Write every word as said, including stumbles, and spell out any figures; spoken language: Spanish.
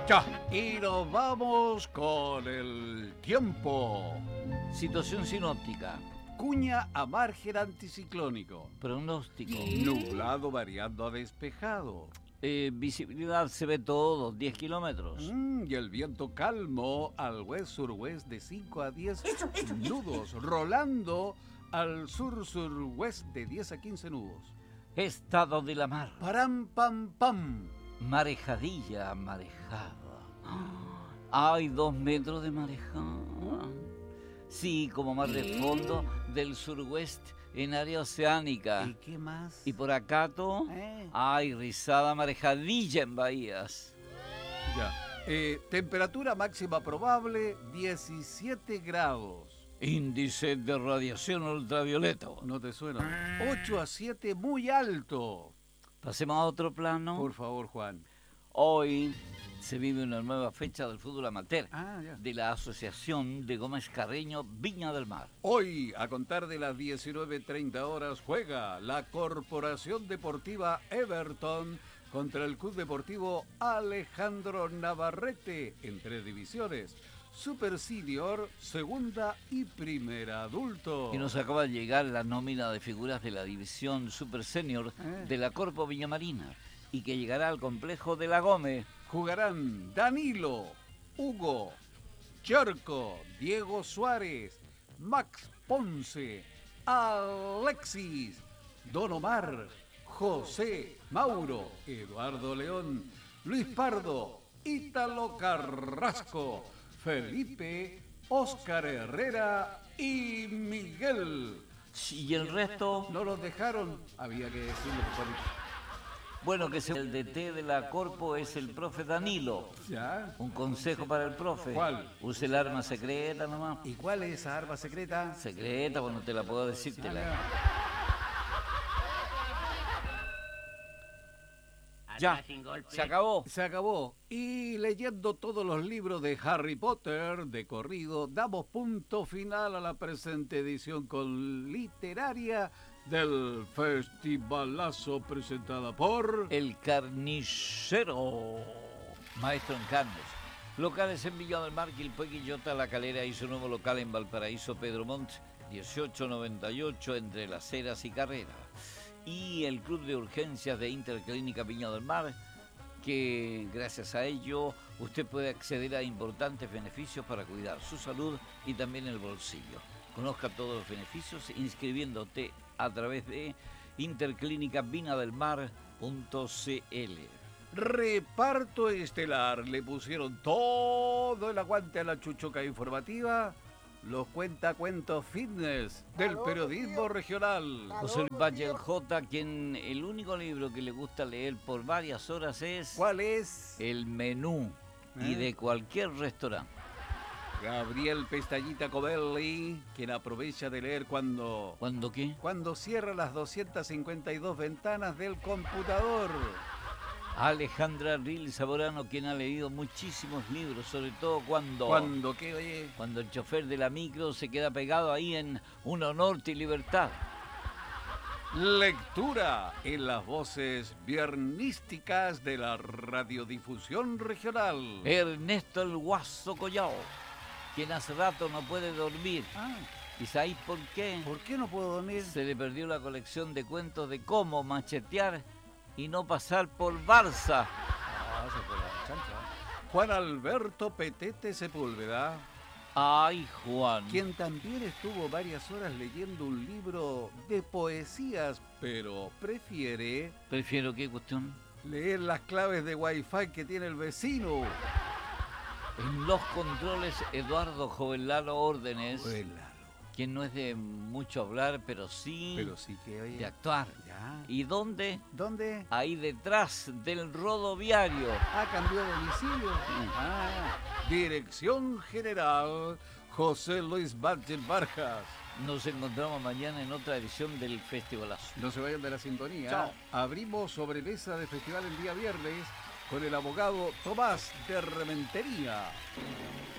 Ya, y nos vamos con el tiempo. Situación sinóptica. Cuña a margen anticiclónico. Pronóstico. Nublado variando a despejado. Eh, visibilidad se ve todo, diez kilómetros. Mm, y el viento calmo al west-surwest de cinco a diez nudos, rolando al sur-surwest de diez a quince nudos. Estado de la mar. Param, pam, pam. Marejadilla, marejada. Hay dos metros de marejada. Sí, como mar de fondo del suroeste en área oceánica. ¿Y qué más? Y por Acato ¿Eh? hay rizada marejadilla en bahías. Ya. Eh, temperatura máxima probable, diecisiete grados. Índice de radiación ultravioleta. ¿No te suena? ocho a siete, muy alto. Pasemos a otro plano. Por favor, Juan. Hoy se vive una nueva fecha del fútbol amateur Ah, ya. de la Asociación de Gómez Carreño Viña del Mar. Hoy, a contar de las diecinueve treinta horas, juega la Corporación Deportiva Everton contra el Club Deportivo Alejandro Navarrete en tres divisiones: Super Senior, Segunda y Primera Adulto. Y nos acaba de llegar la nómina de figuras de la división Super Senior Eh. de la Corpo Viñamarina y que llegará al complejo de La Gómez. Jugarán Danilo, Hugo, Cherco, Diego Suárez, Max Ponce, Alexis, Don Omar, José, Mauro, Eduardo León, Luis Pardo, Ítalo Carrasco, Felipe, Óscar Herrera y Miguel. Y el resto, No los dejaron, había que decirlo por favor. bueno, que el D T de la Corpo es el profe Danilo. ¿Ya? Un consejo para el profe. ¿Cuál? Use el arma secreta nomás. ¿Y cuál es esa arma secreta? Secreta, bueno, te la puedo decir, te la... Ya, se acabó. Se acabó. Y leyendo todos los libros de Harry Potter de corrido, damos punto final a la presente edición con literaria del Festivalazo presentada por... El Carnicero, maestro en carnes. Locales en Villa del Mar, Quilpué, Quillota, La Calera y su nuevo local en Valparaíso, Pedro Montt, dieciocho noventa y ocho entre Las Heras y Carrera. Y el Club de Urgencias de Interclínica Viña del Mar, que gracias a ello usted puede acceder a importantes beneficios para cuidar su salud y también el bolsillo. Conozca todos los beneficios inscribiéndote a través de interclínica viña del mar punto c l. Reparto estelar. Le pusieron todo el aguante a la chuchoca informativa. Los cuentacuentos fitness del periodismo regional. José Luis Valle el J, quien el único libro que le gusta leer por varias horas es... ¿Cuál es? El menú y ¿Eh? de cualquier restaurante. Gabriel Pestañita Covelli, quien aprovecha de leer cuando... ¿Cuándo qué? Cuando cierra las doscientas cincuenta y dos ventanas del computador. Alejandra Ril Saborano, quien ha leído muchísimos libros, sobre todo cuando... Cuando qué, oye... Cuando el chofer de la micro se queda pegado ahí en Uno Norte y Libertad. Lectura en las voces viernísticas de la radiodifusión regional. Ernesto el Guaso Collao, quien hace rato no puede dormir. Ah, ¿Y sabéis por qué? ¿por qué no puedo dormir? Se le perdió la colección de cuentos de cómo machetear y no pasar por Barça. Ah, se fue la chancha. Juan Alberto Petete Sepúlveda, Ay, Juan. quien también estuvo varias horas leyendo un libro de poesías, pero prefiere Prefiero qué cuestión. leer las claves de Wi-Fi que tiene el vecino. En los controles, Eduardo Jovelalo Órdenes, Vuélalo. quien no es de mucho hablar, pero sí, Pero sí que oye. de actuar. Ya. ¿Y dónde? ¿Dónde? Ahí detrás del rodoviario. Ah, cambió de domicilio. Ah, Dirección General José Luis Vázquez Vargas. Nos encontramos mañana en otra edición del Festivalazo. No se vayan de la sintonía. Chao. Abrimos sobremesa de festival el día viernes con el abogado Tomás de Rementería.